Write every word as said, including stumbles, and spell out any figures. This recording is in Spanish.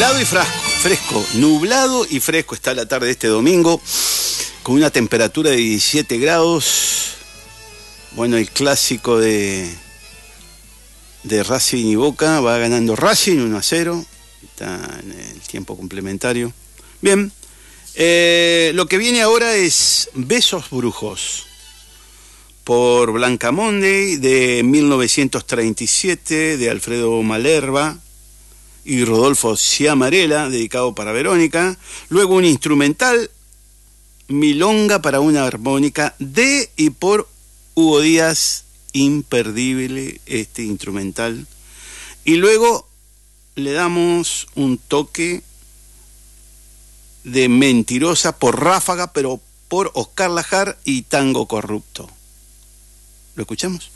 nublado y fresco, fresco, nublado y fresco está la tarde de este domingo, con una temperatura de diecisiete grados. Bueno, el clásico de, de Racing y Boca, va ganando Racing uno a cero, está en el tiempo complementario. Bien, eh, lo que viene ahora es Besos Brujos, por Blanca Monday, de mil novecientos treinta y siete, de Alfredo Malerba y Rodolfo Ciamarela, dedicado para Verónica. Luego un instrumental, Milonga para una armónica, de y por Hugo Díaz, imperdible este instrumental. Y luego le damos un toque de Mentirosa por Ráfaga, pero por Oscar Lajar y Tango Corrupto. ¿Lo escuchamos?